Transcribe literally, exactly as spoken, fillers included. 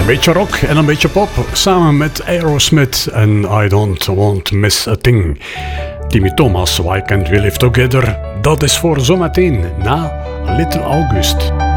Een beetje rock en een beetje pop, samen met Aerosmith en I Don't Want to Miss a Thing. Timmy Thomas, Why Can't We Live Together? Dat is voor zometeen na Little August.